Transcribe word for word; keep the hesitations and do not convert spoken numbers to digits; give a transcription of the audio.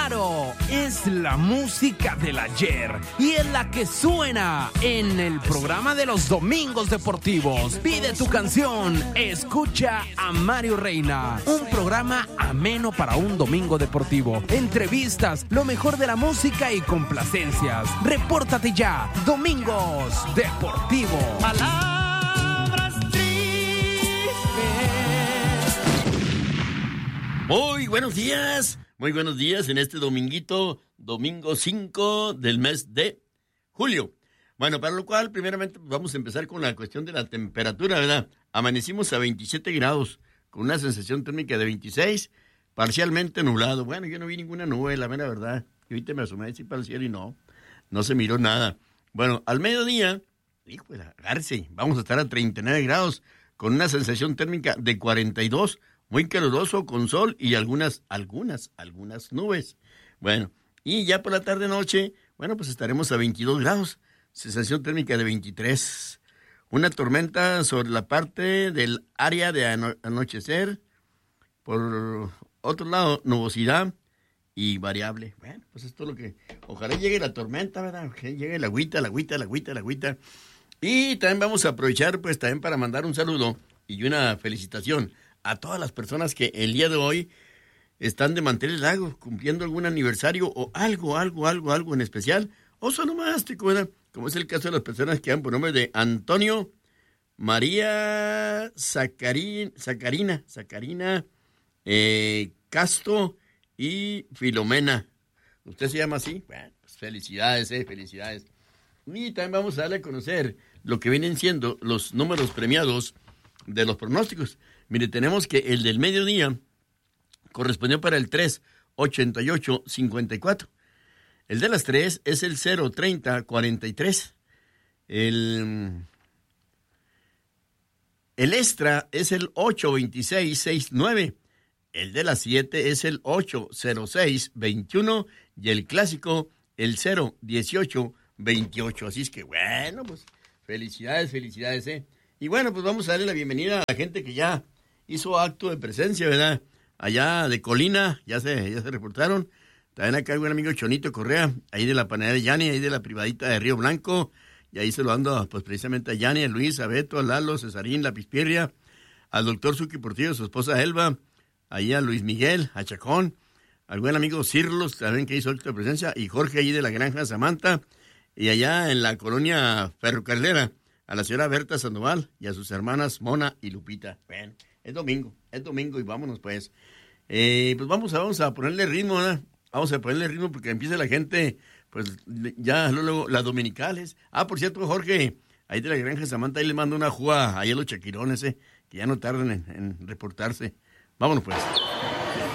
Claro, es la música del ayer y es la que suena en el programa de los domingos deportivos. Pide tu canción, escucha a Mario Reina, un programa ameno para un domingo deportivo. Entrevistas, lo mejor de la música y complacencias. Repórtate ya, Domingos Deportivos. Palabras tristes. Muy buenos días, muy buenos días en este dominguito, domingo cinco del mes de julio. Bueno, para lo cual, primeramente, vamos a empezar con la cuestión de la temperatura, ¿verdad? Amanecimos a veintisiete grados, con una sensación térmica de veintiséis, parcialmente nublado. Bueno, yo no vi ninguna nube, la mera verdad. Y ahorita me asomé así para el cielo y no, no se miró nada. Bueno, al mediodía, híjole, agárrese, vamos a estar a treinta y nueve grados, con una sensación térmica de cuarenta y dos, muy caluroso, con sol y algunas, algunas, algunas nubes. Bueno, y ya por la tarde-noche, bueno, pues estaremos a veintidós grados, sensación térmica de veintitrés. Una tormenta sobre la parte del área de ano- anochecer. Por otro lado, nubosidad y variable. Bueno, pues esto es lo que... Ojalá llegue la tormenta, ¿verdad? Que llegue la agüita, la agüita, la agüita, la agüita. Y también vamos a aprovechar, pues, también para mandar un saludo y una felicitación a todas las personas que el día de hoy están de manteles largos, cumpliendo algún aniversario o algo, algo, algo, algo en especial, o solo más, ¿verdad? Como es el caso de las personas que dan por nombre de Antonio, María, Zacarín, Zacarina, Zacarina, eh, Casto y Filomena. ¿Usted se llama así? Bueno, pues felicidades, eh, felicidades. Y también vamos a darle a conocer lo que vienen siendo los números premiados de los pronósticos. Mire, tenemos que el del mediodía correspondió para el tres ochenta y ocho cincuenta y cuatro. El de las tres es el cero treinta cuarenta y tres. El, el extra es el ocho veintiséis sesenta y nueve. El de las siete es el ocho cero seis veintiuno. Y el clásico, el cero dieciocho veintiocho. Así es que, bueno, pues, felicidades, felicidades, ¿eh? Y bueno, pues vamos a darle la bienvenida a la gente que ya hizo acto de presencia, ¿verdad? Allá de Colina, ya se, ya se reportaron. También acá hay un amigo Chonito Correa, ahí de la panadería de Yani, ahí de la privadita de Río Blanco. Y ahí se lo ando, pues, precisamente a Yani, a Luis, a Beto, a Lalo, Cesarín, La Pispirria, al doctor Suki Portillo, su esposa Elba, ahí a Luis Miguel, a Chacón, al buen amigo Cirlos, también que hizo acto de presencia, y Jorge ahí de la Granja Samantha, y allá en la colonia Ferrocarrilera, a la señora Berta Sandoval y a sus hermanas Mona y Lupita. Bueno, es domingo, es domingo y vámonos pues. Eh, pues vamos a, vamos a ponerle ritmo, ¿verdad? Vamos a ponerle ritmo porque empieza la gente, pues ya luego las dominicales. Ah, por cierto, Jorge, ahí de la Granja Samantha, ahí le mando una jugada ahí a los chaquirones, eh, que ya no tarden en, en reportarse. Vámonos pues.